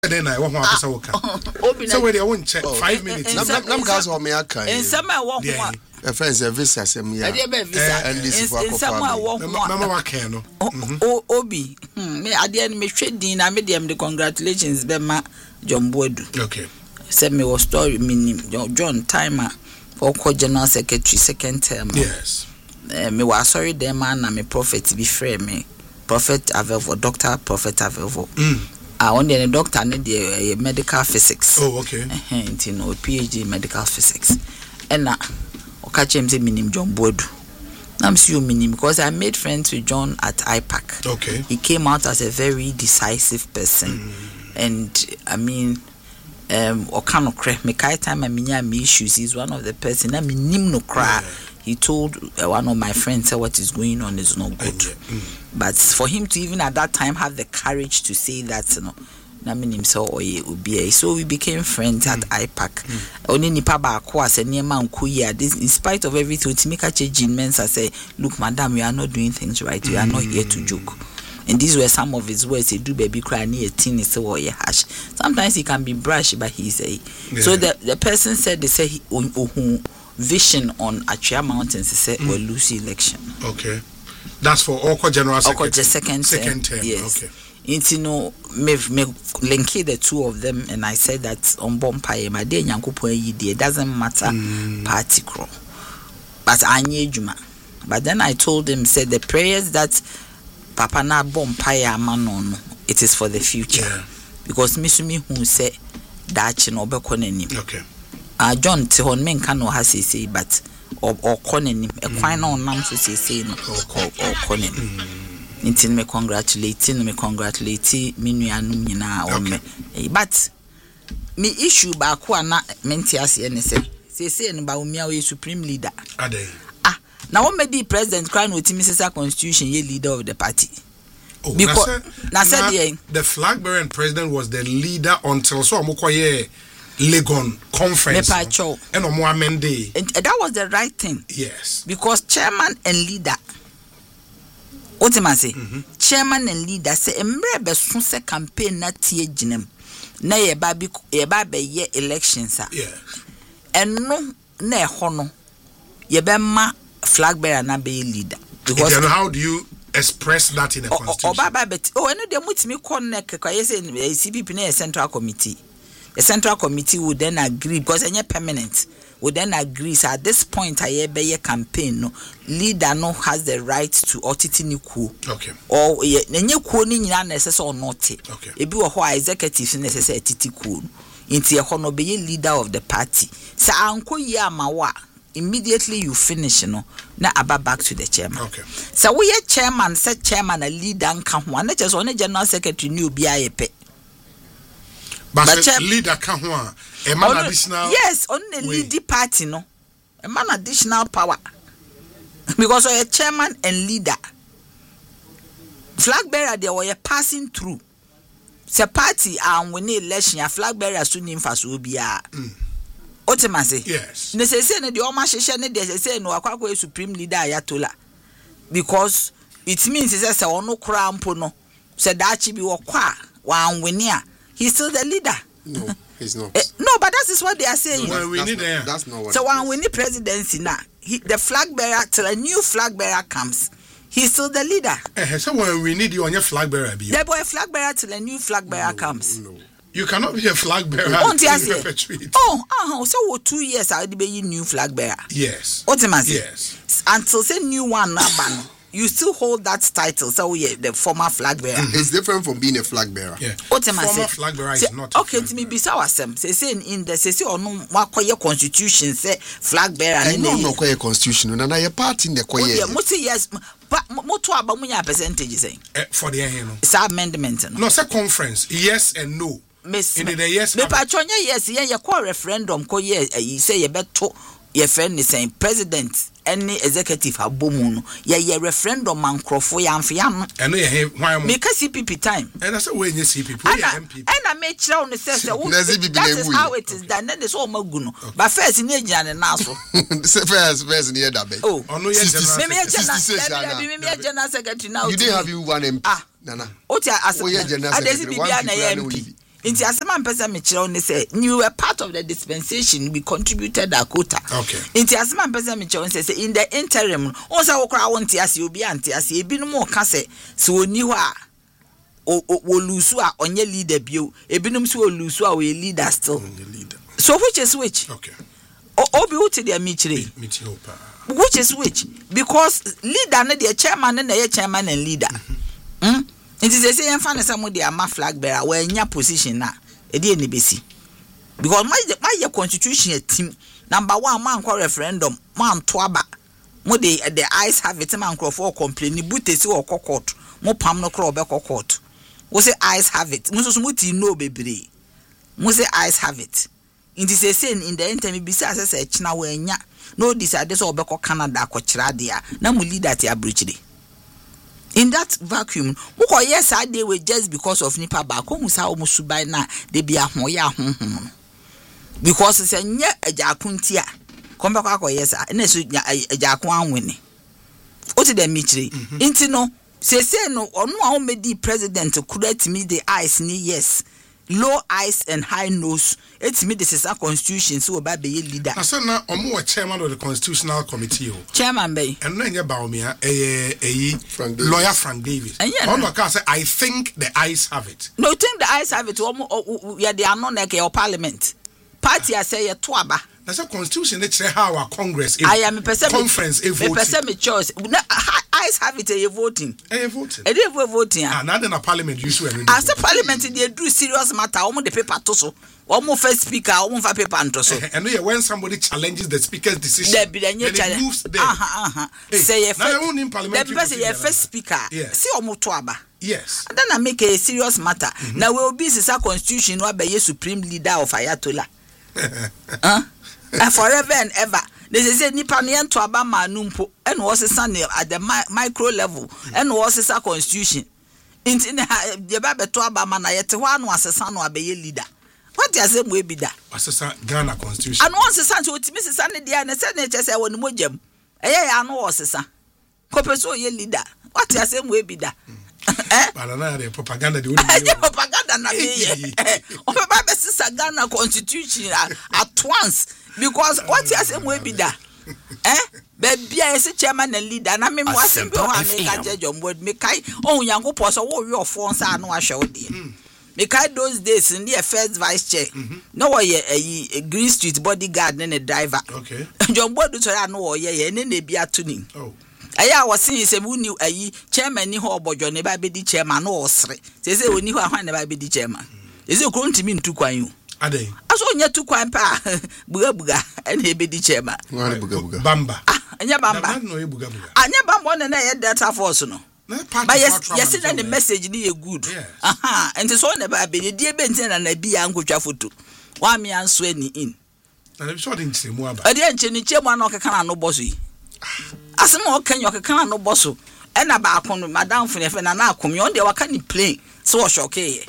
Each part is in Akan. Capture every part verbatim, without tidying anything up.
Then I want to say okay. So where they won't check five minutes. Nam guys on me aka. In some I want one. A friend service asem ya. And this is in some I want one. Mama wa ken no. Oh Obi. Me ade me hwe din na me dem the congratulations be ma John Boadu. Okay. Say me was story minim John Timer for general secretary second term. Yes. Me was sorry them man na me prophet be frame me. Prophet Avevo, Doctor Prophet Avevo. Mm. I want the doctor need the medical physics. Oh, okay. Eh, you know, PhD in medical physics. And na okache mse minim John Boadu. I'm sure minim because I made friends with John at I PAC. Okay. He came out as a very decisive person. Mm. And I mean um okano kre me kai time I minya me issues. He's one of the person I minim no cry. He told uh, one of my friends uh, what is going on is not good. Mm. But for him to even at that time have the courage to say that, you know, na me himself or be so we became friends mm. at I PAC. Only nipa ba ko ase niema nko ya. This in spite of everything, to make a change in men, I say, look, madam, we are not doing things right. We are not here to joke. And these were some of his words. He do baby cry near teen is so ye hash. Sometimes he can be brash, but he say. Yeah. So the the person said they say he, oh, oh, vision on Achia Mountains said mm. will lose election. Okay. That's for Oko General Secretary. Oko second term. Second term. Yes. Okay. It's, you know, me me link the two of them, and I said that on Bompaye, my dear Yankupo it doesn't matter mm. party crow. But I need Juma. But then I told him, said the prayers that Papa na Bompaye Amanon, it is for the future. Yeah. Because Missumi who said that you know Bekonenim. Okay. Uh, John Tihon men can no has say, but or or conin a quine on nam to say no or conin. Intin me congratulating me congratulate me nuanum nyina o me. But me issue ba ko na mentias ene say say say no ba umia we supreme leader. Ade. Ah, na wo medi president cry no timi sesa constitution ye leader of the party. Oh, because na said the flag bearer and president was the leader until so amokoye Legon conference no? And on Monday. And that was the right thing. Yes. Because chairman and leader. What am I say? Mm-hmm. Chairman and leader say emre be so se campaign na tie ginem. Na ye ba bi ye ba be ye elections a. Yeah. And no na ho no ye be ma flag bearer na be leader. Because then how do you express that in a constitution? O ba bet. Oh, eno de mutimi connect kwa ye say C P P na central committee. The central committee would then agree because any permanent would then agree. So at this point, I be a campaign. No leader no has the right to audit ni ku. Okay. Or any ku ni na necessary or not. Okay. Ebi wo ho executive necessary titi ku. Inti e ho no be leader of the party. So anko ye amawa. Immediately you finish, you know, na aba back to the chairman. Okay. So we a chairman, said chairman a leader nka ho. Na just one general secretary ni obi ayepe. But, but the leader can one a man on, additional yes on the lead party no a man additional power because of a chairman and leader flag bearer they were passing through the party and when election a flag bearer soon in for so be a ultimately yes they say say the oma sheshe ne they say no akwa supreme leader ayatola because it means say say ono kra mpo no say that chi bi wo kwa wan wini a he's still the leader. No, he's not. Uh, no, but that is what they are saying. Well, we that's, need not, that's not what so when we need presidency now, he, the flag bearer till a new flag bearer comes, he's still the leader. Uh, so when we need you on your flag bearer, be the boy flag bearer till a new flag bearer no, comes. No. You cannot be a flag bearer. Oh, uh-huh. So what two years I'll be a new flag bearer. Yes. What am I saying? Yes. Until say new one now ban. You still hold that title, so yeah, the former flag bearer. Mm-hmm. It's different from being a flag bearer. Yeah. What am I saying? Former flag bearer say, is not. Okay, to me, be so awesome. Say, say in the say, or no, what your constitution say flag bearer. I know no quite constitution, and I a part in the choir. Yeah, most yes, but what about munya percentage saying for the you know. It's amendment. No, say conference. Yes and no. Miss, in the yes. Me patronya yes, yeah, you call referendum. Ko yes, you say you better. Your friend is saying president. Any executive abomu ya ye referendum man crofo ya mfia no eno ye why am make C P P time and that's why you C P P we M P and I make sure on the say that is how it is done then there's all magu no but first ni agina ne na so first first ni da be oh ono ye general secretary now you didn't have you one M P ah nana o ti as general secretary na ye M P Inti asema mpesa me kire on say you were part of the dispensation, we contributed a quota. Okay. Inti asema mpesa me kire on say in the interim on say wokra wonti ase obi anti ase ebinom mo ka say se oni ho a o o lusu a onye leader bio ebinom so lusu a we leader still. Leader. So which is which? Okay. Obi uti dia mi kire. Me too pa. Which is which? Because leader na the chairman na the chairman and leader. Hmm? It is the same fan somebody a ma flag bearer where nya position na e dey ni besi. Because my my constitution team number one man call referendum man to aba. Mo the the eyes have it man call for complain ni butesi wo court. Mo pam no call be court. We say eyes have it. Mo so mo ti no bebre. Mo say eyes have it. It is the same in the interim bisa say china we nya no decide so obeko Canada ko kira dia na mu leader ti abrochire. In that vacuum, who yes I they were just because of nipa back who sa omo subai na de bia ho ya honhom. Because say nye ajakuntia. Come back ko yes na so ajakun anwene. O ti dem michire. Inti no say say no onu a o medi president correct me the eyes ni yes. Low eyes and high nose. It's me this is a constitution so about be leader. I said now omo chairman of the constitutional committee. Chairman bay. And then you bow me eh eh lawyer Frank Davis. Omo ka say I think the eyes have it. No think the eyes have it omo yeah they are not like your parliament. Party I say to aba. That's a constitution that say how our congress I am a person conference a voting. Me person me choice. Eyes have it a voting. A voting. A dey voting. Ah na na parliament use when. As a parliament they do serious matter omo the paper to so. Omo first speaker omo fa paper and to so. And when somebody challenges the speaker's decision there be the challenge. Aha aha. Say if now you in parliament. The person your first speaker. See omo to aba. Yes. And then I make a serious matter. Mm-hmm. Now we will be a constitution no be supreme leader of Ayatollah. Huh? And forever and ever. They say nipa no ento aba manumpo and was at the mi- micro level and was a constitution. Inti the ba to aba man ayete ho anu asesa no abeye leader. What you say we be that? Asesa Ghana constitution. And once sesa to otimi sesa ne dia na say na che say woni mogam. Eye ya no osesa. Kopeso ye leader. What you say we be that? Eh? Banana the propaganda the only propaganda na be. O ba be sesa Ghana constitution at once. Because what you say we be that? Eh? Baby, I say chairman and leader. Na me was simple. I make a judge on board. Me kai. Oh, yango poso. Oh, your phones are no show there. Me kai those days in the first vice chair. No way a Green Street bodyguard and a driver. Okay. John board do I know ye and then they be a tuning. Oh. I was seeing some who knew a chairman ni ho bojo ne ba be di chairman no osre. Say say oni ho ahwan ne ba be di chairman. Is it going to mean to kwan you? Ade. Aso nya tu kwan pa buga buga and he be the chairman. Buga buga. Bamba. Ah, anya bamba. No buga buga. Anya bamba na na ye data force no. But yes, yes the message ni e good. Aha, and so na ba be the die be ntin na na bi ya nkotwa photo. Wa me anso ani in. Na be so den nchemu aba. Ade nche ni chemu na okeka na no boso yi. Asema okenya okeka na no boso. E na ba akon madam fu ne fe na na akom yon de waka ni plane. So shoke.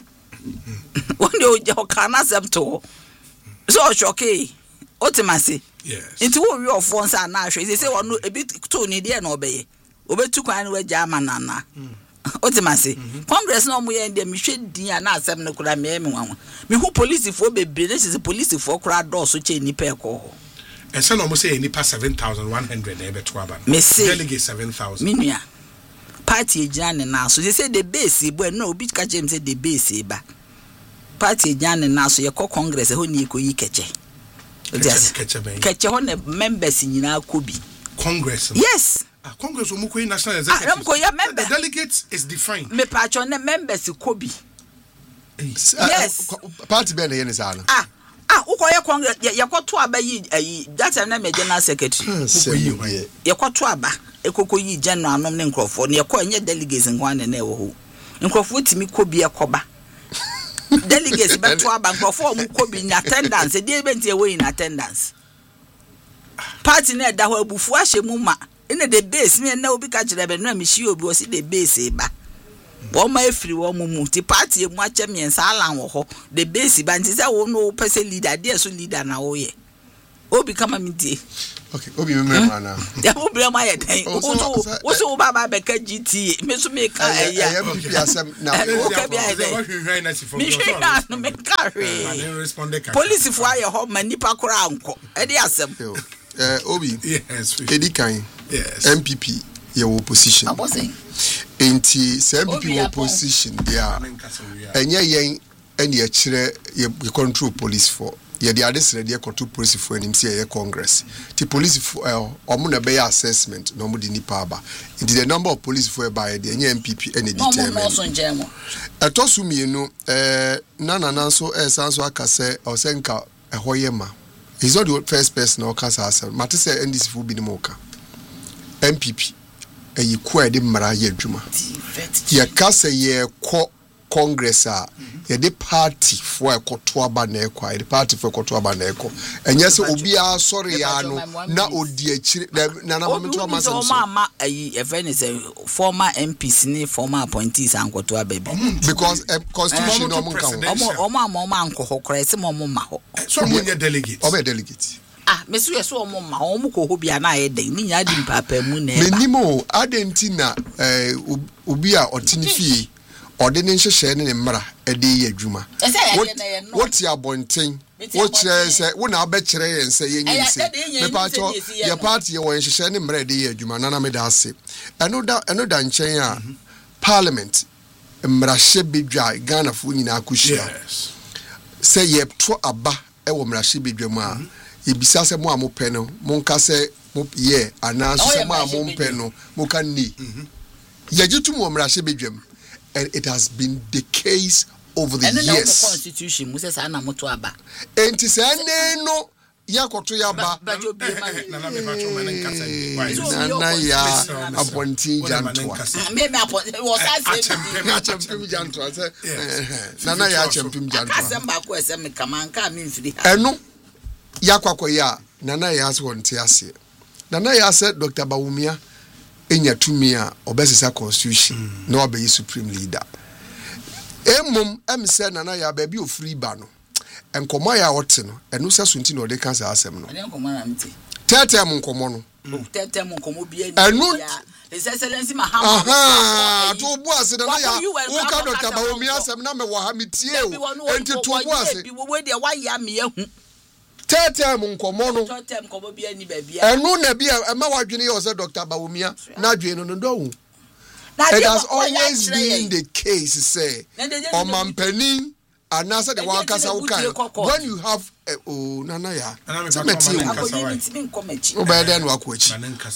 One day you can accept to so shocky. Ultimately, yes. Into what your phones are now. They say, well, no, a bit too needy and obey. Obey two kind of German. Ultimately, Congress no more and the mission dear not seven could I me one. Me who police for be business is a police for crowd door so chain nipeco. And some almost say any pass seven thousand one hundred ever to Aban. Delegate seven thousand. Minia party Jan and now so they say the base, but no, bitch catch him said the base back. Party Jan and now so your co Congress who need to catch it. Yes, catch on the members in our Kubi. Congress. Yes. Uh, Congress will move national executive. The delegates is defined. Me patch on the members in Kubi. Yes. Party Ben is ah ah. Ukoya Congress. Ya kwa tu aba yi ayi. That's a name general secretary. Ya kwa tu aba. Ekoko yi general anom ne nkrofo. Ne kwa nye delegates nkwan ne na ewo ho. Nkrofo timi Kubi ekoba. Delegates but to aba nkrofo mu Kubi in attendance. E dey benti away in attendance. Party na da ho abufu ahye mu ma. In the base me na obi ka kire be no amhyi obi o si the base ba. Wo ma efiri wo mu mu ti party mu ache me nsa alan wo ho the base ba nti se wo no person leader dey so leader na wo ye. Obi kama mi die. Okay, Obi me me na. Ya Obi ma ye den. Wo so wo so baba be ka G T. Me so me ka ya. I am P P asem na. O ka bi ai den. Me hwe na no me ka hwe. Police fo aye ho ma nipa kora anko. E dey asem. Eh Obi. Yes. Edi kan. Yes. M P P your opposition. Abosing. Enti se M P P opposition dia. Enye yen ene e kire ye control police for. Ye the ade sere de control police for enim se ye Congress. Ti police for omo na be assessment no mo di nipa aba. Enti the number of police for by the enye M P P ene determine. No so njemo. Etosu mienu eh nana nanso eh sanso akase o se nka ehoyema. He's not the first person or cast herself. Matter say N D C for be the moka. M P P e yi kwa de mara ye dwuma. Ye kasa ye ko Congress a ye de party for e koto aba na ekwa ye de party for koto aba na ekọ enye se obi a sorry ya no na odi akire na na mo to ma se so ma ayi e friend is former M Ps ni former appointees an koto aba bi because uh, constitution no mo kan omo omo omo anko hokra se mo mo ma ho so mo nye delegate omo delegate ah me so yeso omo ma omo ko ho bia na ye den ni nya di mpapa mu na me nimo adentina eh obi a otini fie ode ne nhyehyɛ ne mmara ede ye adwuma what ya bonten what say wo na abɛkyerɛ yɛn sɛ yɛnyɛ me pato ye party ye won nhyehyɛ ne mmara ede ye adwuma nana me da ase eno da eno da nkyɛn a parliament mmara hye bedwa Ghana fo nyina akohyia sɛ ye to aba e wo mmara hye bedwa mu a ye bisa sɛ mo a mo pɛ no mo nka sɛ mo ye ana so sɛ mo a mo pɛ no mo kan ni ye gitu mo mmara hye bedwa mu. And it has been the case over the and years. And the constitution, Musa sana moto aba. And to say no, ya koto ya ba. Nana ya appointing jantwa. Me me appointing was I say champion jantwa. Nana ya champion jantwa. Asemba ko esem kama nka me mfiri. Eno ya kwakoya nana ya so nte ase. Nana ya say Doctor Bawumia enya tumi a obesisa constitution mm. na obeyi supreme leader emum em say nana ya ba bi ofri ba no enkomo ya wote no enu se sunti no de kansa asem no enkomo na mti tete em nkomo no tete em nkomo bi enu his excellency mahama aha to bu ase na ya wo ka Doctor Bawumia asem na me wo ha metie o enti to bu ase bi wo de wa ya me ahu Tetem nkomo no tetem nkomo bia ni ba bia enu na bia e ma wadwene yo se Doctor Bawumia na adwene no ndo hu it has always been the case say omampani anasa de wakasa ukai when you have uh, oh nana ya obede no akwachi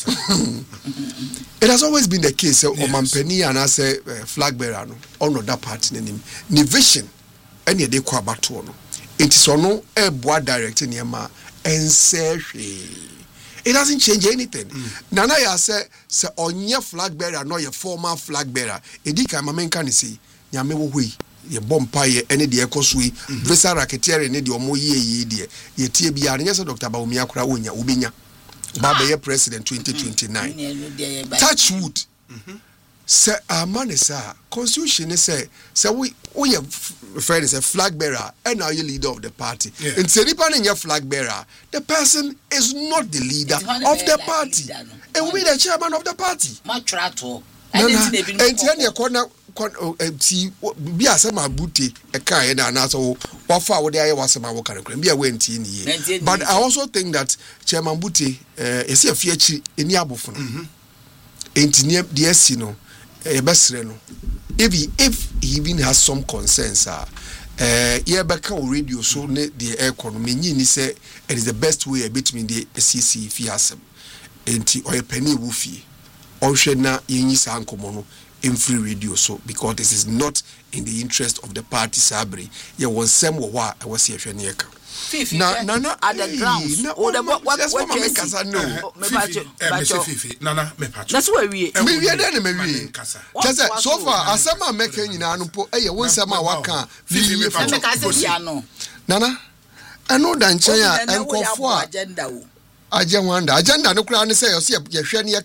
it has always been the case say omampani anasa uh, flag bearer no ono that part nanim ni vision ene de kwa bato no it is ono e boa direct niema ensehwe. It doesn't change anything. Mm. Nana ya say say onye flag bearer no ye former flag bearer. Edi kan mamenka ni say nyame wo hoi ye bompa ye ene de ekosui visa racketeer ne de omo ye ye de ye tie bia ne say Doctor Bawumia kura wonya obenya ba be ye president twenty twenty-nine mm. touch wood mhm say amanesa constitution say say we we friend is a flag bearer and now you leader of the party yeah. And say the flag bearer the person is not the leader of the like party leader, no. It will be the chairman of the party matrato and then you corner ti bi asema bute e kan na na so wafa wo de aye wasema wo kan kran bi a wenti ni but I also think that chairman bute eh ese afia chi eni abofo no enti ne de asi no e besre no if he, if he even has some concerns uh eh ye beka o radio so ne the economy ni say it is the best way between the C C fi asem enti o ye pani wo fi o hwe na yenyi sa nkomo no in free radio so because this is not in the interest of the party sabri ye was some wo wa e was ye hwe ne yeka na na na at the grounds o the what what what kasa no me bacho bacho fifi nana me pacho that's why we me we dey na me we kasa so far asema meka nyina no po eh ye wonsema waka fifi me pacho me kasa bia no nana eno da nchen a enkofo a agenda o agenda agenda no kura ne say ye ye hwe ne yeka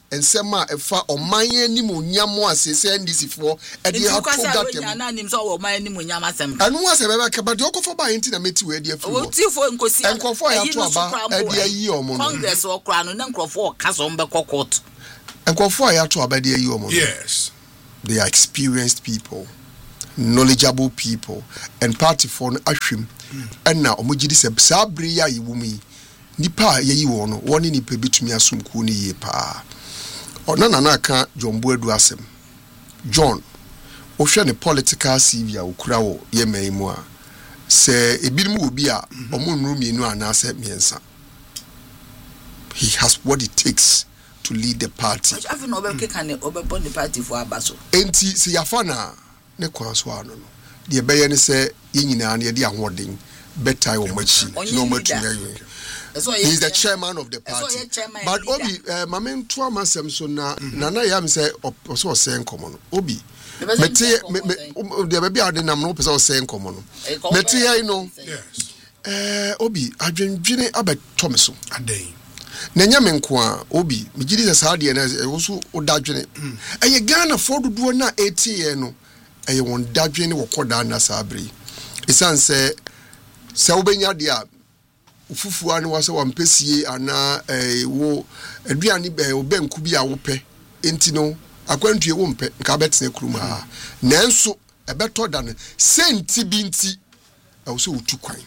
ensema efa omanye ni munyamo asese ndisi for e dey have to that them na nim so omanye ni munyamo asem anu asem be ka but okofo ba enti na meti we dey afi o ti fo nkosi enkofo ya to aba e dey ayi omo no congress okra no na nkofo ka so mbe kokot enkofo ya to aba dey ayi omo no yes they are experienced people, knowledgeable people, and party for ashim and now omujidi se sabri ya yiwumi nipa ye yiwo no woni nipa bitumi asum ku ni ye pa ona na na ka John Boadu asem John o hwe ne political C V a okura wo ye man mu a se ebinim obi a omunru mienu anase miensa he has what it takes to lead the party. I've no be can obebon the party for abaso. Enti se yafana ne kwanso ano no. De beye ne se ye nyina na ye de ahoden betai o machi no matu. He is the chairman of the party. But obi mame nto amasem so na nana yam say so say nkomo no. Obi mete de be ade nam no pese say nkomo no. Mete ye no. Yes. Eh obi adwendwene abeto me so. Aden. Nanya menkoa obi migidi za saade na ewoso odadwene eye Ghana for dodo na eighty no eye won dadwene wokoda na sabri isanse se obenya de a ufufuwa no wase wampesie ana eh wo aduane be obenku bi a wope enti no akwantue wo mpe nka betene kuruma nanso ebeto da no senti binti ewoso utu kwan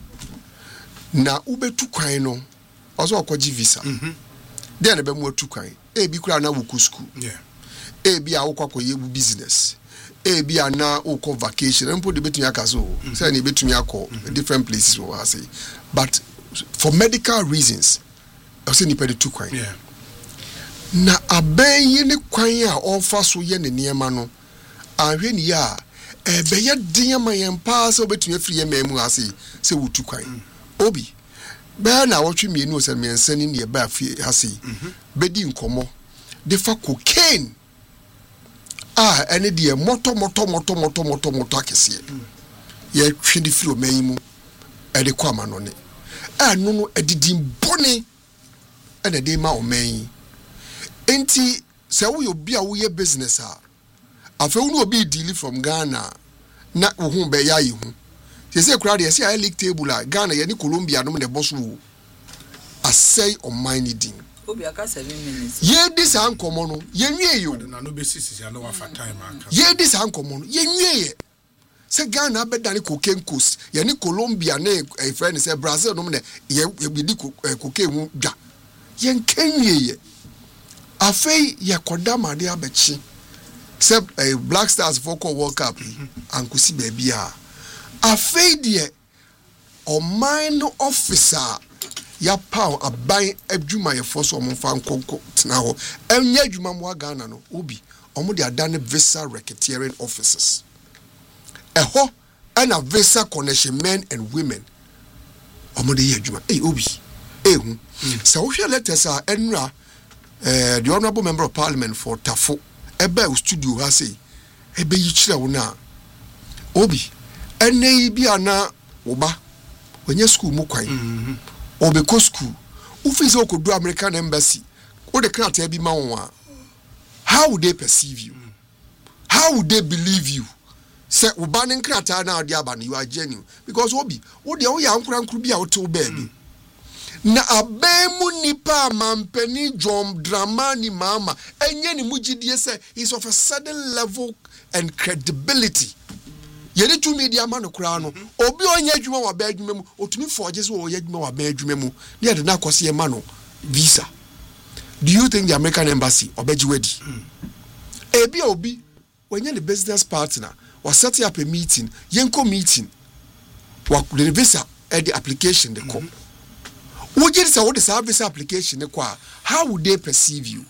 na ubetu kwan no also okoji visa mhm then e be mu atu kwan e bi kura na wuku school yeah e bi a wokwa koye business e bi ana wokọ vacation empo de betumi akaso say na betumi akọ different places we say but for medical reasons I say ni pede tu kwan yeah na aban yi ni kwan a onfa so ye ne niema no ahwe ni ya e be ye den ma yen pa so betumi afiri ye memu ase say wutu kwan obi ba na wotwe mienu o se miensani ne ba afie hase bedi nkomo de fa cocaine ah ene de moto moto moto moto moto moto akese ye twede firi o mayimu e de kwama no ne anu no edidin bone ene de ma o mayi enti se wo yo bia wo ye business a afa wo no obi deal from Ghana na wo hu be ya yi hu se se kura de se a league table a Ghana ye ni Colombia no me boss wo asay on my needing obi aka seven minutes ye dis ankomo no ye nwie yo na no be six ya no wa for time aka ye dis ankomo no ye nwie ye se Ghana abeda ni cocaine coast ye ni Colombia na e friend se Brazil no me ye bi di cocaine hu dwa ye nkanwie ye afei ye koda made abechi se Black Stars for World Cup ankusi ba bia afei de o mine officer ya power aban adwuma ye force omo fa nkonko tena ho enya adwuma mo Ghana no obi omo de adane visa racketeering officers eho ana visa connection men and women omo de ye adwuma eh obi ehu so wo hwe letters a enra eh the honorable member of parliament for Tafo ebe o studio ha sei ebe yi kire wo na obi ene bi ana wo ba onye school mu kwan mhm obeko school ufise okodu American embassy o de krata bi ma won a how would they perceive you how would they believe you say ubanin krata na odi aba you are genuine because obi wo de wo ya nkura nkuru bi a wo te wo baabi na abemu nipa mampeni John Dramani Mahama enye ni mugidie say is of a certain level and credibility yele tu media man kura no obi onye adwuma wa ba adwuma mu otumi forge so oye adwuma wa ba adwuma mu na yede na kwose ye ma no visa. Do you think the American embassy obeji wedi ebi obi wenye the business partner was setting up a meeting yenko meeting wa the visa and the application the call would you say what the service application the kwa how would they perceive you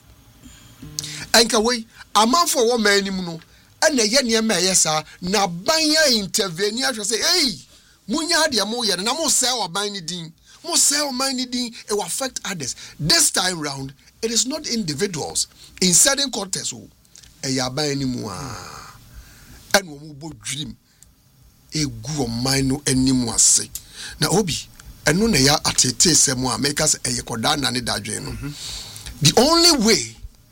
anka way amount for one man no ana ye ne ma yesa na banya intervene ahwe say hey munya de mo ye na mo say oban ni din mo say oban ni din it will affect others this time round it is not individuals in certain contexts o e ya ban ni mu a and wo mo bo dream egu oman no animu ase na obi eno na ya atete semu a make us e koda na ne dadwen no the only way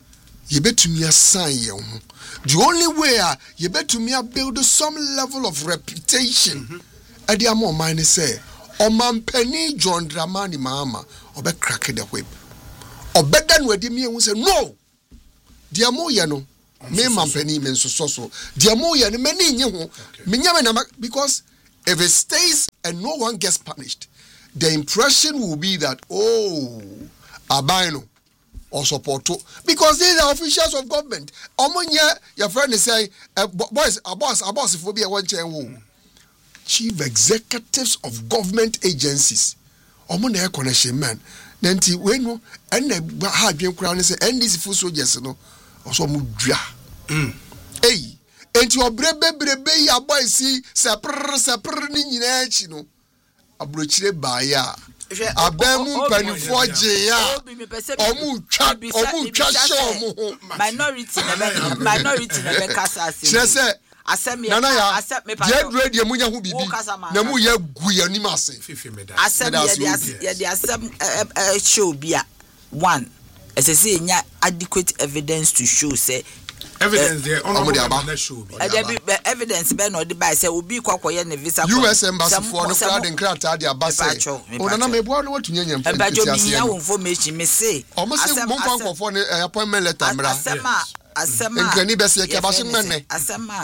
you bet to me a sign. The only way you bet to me build some level of reputation. At the amount mine say, or man penny John Dramani Mama, or be cracking the whip. Or better than where me and say, no, dear mo yano, me man penny men so so, dear mo yan, many you, because if it stays and no one gets punished, the impression will be that, oh, Abino or support because these are officials of government. Omonya, your friend is saying, boys, a boss, a boss, if we be a one chain chief executives of government agencies. Omonya connection man. Nanti when no and the hard game crown is and this full soldiers no also mudra. Hey, and your brebe brebe ya boy see sapr sapr ni nyina no abrochire baya. Abemu panifo jeya omu twa omu twa show mu minority na minority na be kasa asem asem ya asem me pa je radio mu nya hu bibi na mu ya gu ya nim ase asem ya ya asem show bia one esese nya adequate evidence to show say evidence there on the show evidence be no the by say obi kwakoye ne visa U S embassy for no crowd and crowd at their bus o na me bo no watu nyanya mfa ebajo bi ya information me say o mo say mo fa kwofo ne appointment letter mra asema asema nkani be se ke ba se mane asema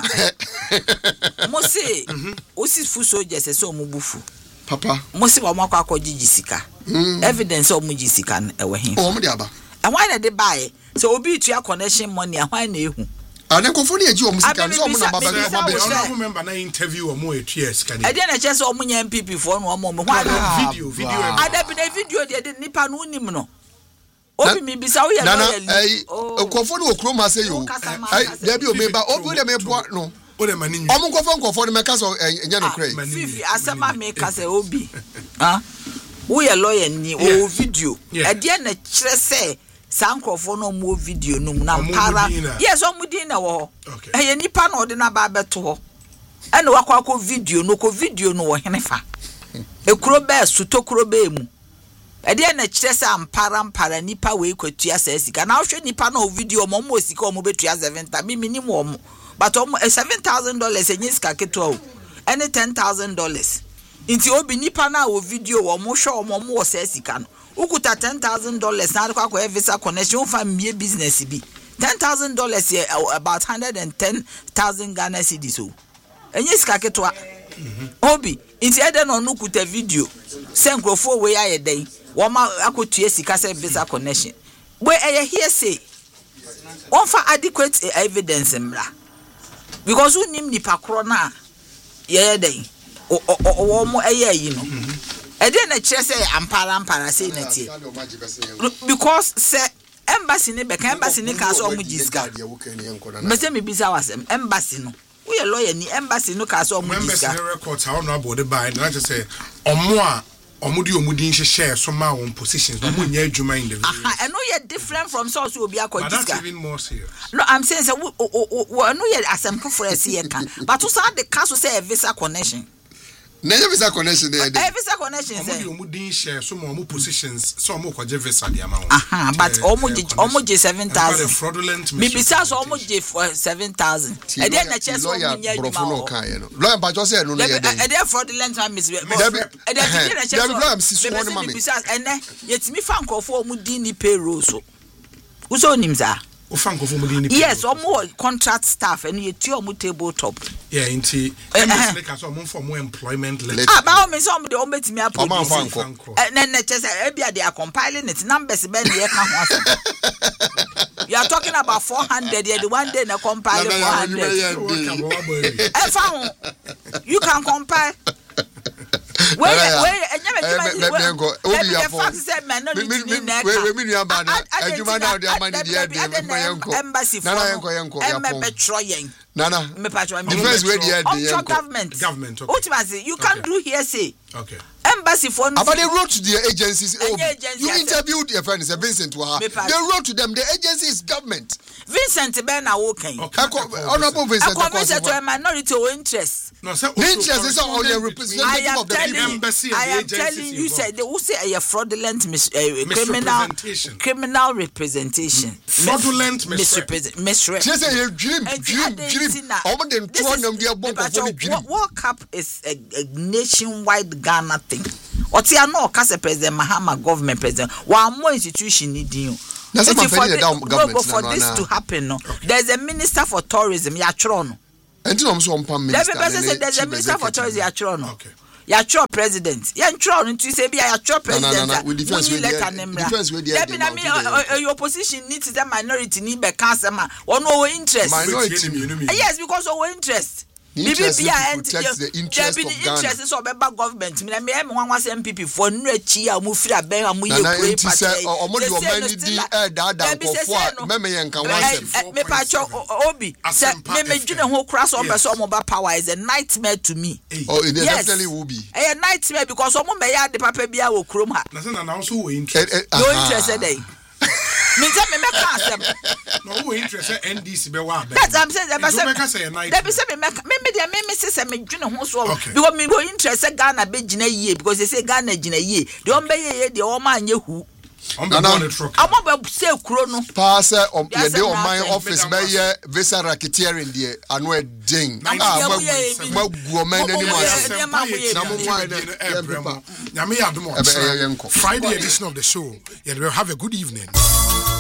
mo say o si fu soldiers say o mo bufu papa mo say o mo akọ jijisika evidence o mo jisika e we hin o mo de aba and why na dey buy so obi tua connection money and why na ehu ane konfo na eji o musika so mo na baba baba be on remember na interview o mo etua sika e dey na chese o mo nya M P P for no o mo why video video ada bi na video dey dey nipa no nim no obi mi bisa wo ya no konfo na okro ma say yo dey bi o me ba obi dey me bo no o dey mani o mo konfo konfo no me ka so enya no krai fifi asema me ka say obi ah wo ya lawyer ni o video e dey na kire say sankrofo no mo video no na para yes o mudi na wo eh nipa na ode na ba beto ho e na wakwa ko video no ko video no wo henefa e kuro be suto kuro be mu e de na kire se ampara ampara nipa we kwatua sa sika na hwe nipa na o video mo mo sika o mo betua seventy mi minimum o mo but o seven thousand dollars enyi sika keto o any ten thousand dollars inti obi nipa na o video o mo hwe o mo mo sa sika no ukuta ten thousand dollars na kwa kwa visa connection fa mie business bi ten thousand dollars about one hundred ten thousand Ghana cedis so enye sika ketwa obi inti ede no nukuta video senkrofo we aye den wo ma akotua sika se visa connection we eye here say on fa adequate evidence mra because unim nipa kro na ye den o mo eye yi no e dey na kire say ampara ampara say na tie because say embassy ne be kan embassy ne ka so omujiska me say me bisa wasem embassy no we lawyer ni embassy no ka so omujiska embassy records how no about the buy na just say omo a omudi omudi share so ma on positions no munya adwuma in the aha and no ye different from so so obi akojiska that's even more serious no I'm saying say no ye asempo for say e kan but to say the case say a visa connection na visa connection there eh visa connection say omo din share so mo positions so mo kwaje visa the amount aha but omo omo je seven thousand fraudulent me bisa so omo je seven thousand e dey na che so omo nya adwuma no kan no lawyer ba jo say no no ye dey e dey fraudulent and miss e dey na che so me bisa ene yetimi fa nkofo omo din ni payroll so uso nimza yes omo contract staff and you tie omo table top yeah inti embassy make us omo for more employment letter ah ba me so omo de omo betimi approve na na che say e bia they are compiling it numbers ben dey ka ho aso you are talking about four hundred the one day na compile four hundred e fa ho you can compile wait wait enye me obi ya for we we nua ba na adwuma na odi amani dia dia me yanko nana yanko yanko ya nana me patro me defense we dia dia yanko government government okay you can do here say okay embassy for about they wrote to the agencies oh you interviewed your friend Vincent Waha they wrote to them the agency is government Vincent Ben na woken honorable Vincent Vincent to a minority or interest No, sir. Interest is all your representative of the people. I am telling you, say they will say a fraudulent mis- uh, criminal criminal representation. Mm. Fraudulent misrepresentation. Misrep. Just a dream, dream, dream. Over the two of their bomb. World Cup is a, a nationwide Ghana thing. What's your no? Cause President Mahama government president. One more institution need you. For, the, for this to happen, no, there's a minister for tourism. Yatron. And you also want minister. There's a minister for tourism. Yatron. Okay. Yatron president. Yatron. You say be Yatron president. No, no, no. We defense with the. Your opposition needs the minority. Need be cancer man. Or no interest. Minority. Yes, because of interest. Interest protects the interest of Ghana. Interest of Beba government. Me me me wan was M P P for no chi a mu fira ben a mu ye kure party. Omo de oman di e da da kofo me me yen kan wan me pa cho obi say me me dwene ho kra so person omo ba power is a nightmare to me. Oh, it definitely will be. A nightmare because omo me ya de papa bia wo krom ha. Na say na now so we interest. No interest dey. Me say me make asem. No we interest N D C be wa be. That's I'm saying that say. They be say me make me me dey me me say me dwene ho so because me go interest Ghana be gina yie because they say Ghana gina yie. The on be yie the o ma anye hu. On be on truck. Am be say kuro no. Pass on ye dey on my office be ye visa racketeering there anu e din. Ah ma gu o man ani mo. Na mo wa nyame ya dum. Friday edition of the show. You will have a good evening.